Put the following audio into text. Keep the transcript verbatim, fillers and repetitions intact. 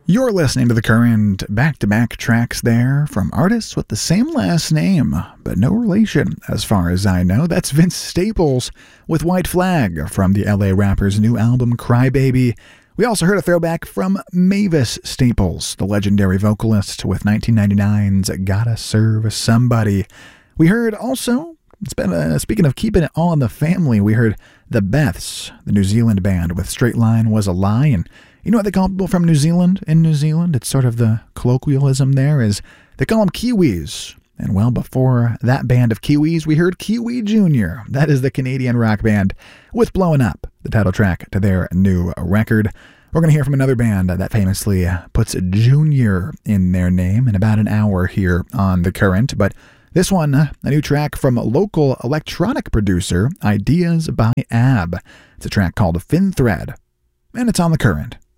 You're listening to The Current, back-to-back tracks there from artists with the same last name, but no relation as far as I know. That's Vince Staples with White Flag from the L A rapper's new album Crybaby. We also heard a throwback from Mavis Staples, the legendary vocalist with nineteen ninety-nine's Gotta Serve Somebody. We heard also, it's been, uh, speaking of keeping it all in the family, we heard The Beths, the New Zealand band with Straight Line Was a Lie. And you know what they call people from New Zealand in New Zealand? It's sort of the colloquialism there is they call them Kiwis. And well, before that band of Kiwis, we heard Kiwi Junior That is the Canadian rock band with Blowin' Up, the title track to their new record. We're going to hear from another band that famously puts Junior in their name in about an hour here on The Current. But this one, a new track from local electronic producer Ideas by Ab. It's a track called Fin Thread, and it's on The Current.